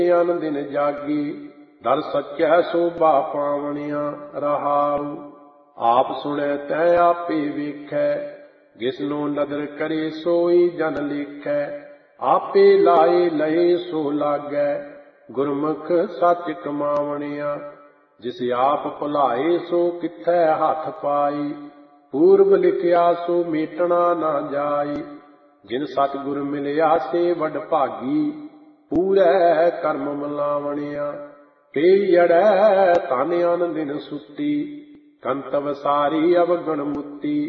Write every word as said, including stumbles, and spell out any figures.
ਅਨ ਦਿਨ ਜਾਗੀ, ਦਰ ਸੱਚੈ ਸੋਭਾ ਪਾਵਣੀਆਂ ਰਹਾਉ। ਆਪ ਸੁਣੈ ਤੈ ਆਪੇ ਵੇਖੈ, ਜਿਸਨੂੰ ਨਦਰ ਕਰੇ ਸੋਈ ਜਨ ਲੇਖੈ। ਆਪੇ ਲਾਏ ਲਏ ਸੋ ਲਾਗੈ, ਗੁਰਮੁਖ ਸੱਚ ਕਮਾਵਣੀਆਂ। ਜਿਸ ਆਪ ਭੁਲਾਏ ਸੋ ਕਿੱਥੈ ਹੱਥ ਪਾਈ, ਪੂਰਬ ਲਿਖਿਆ ਸੋ ਮੇਟਣਾ ਨਾ ਜਾਈ। ਜਿਨ ਸਤਿਗੁਰ ਮਿਲਿਆ ਸੇ ਵਡ ਭਾਗੀ, ਪੂਰੈ ਕਰਮ ਮਿਲਾਵਣੀਆਂ। ਪਈ ਅੜੈ ਧਨ ਅਨ ਦਿਨ ਸੁੱਤੀ, ਕੰਤਵ ਸਾਰੀ ਅਵਗਣ ਮੁੱਤੀ।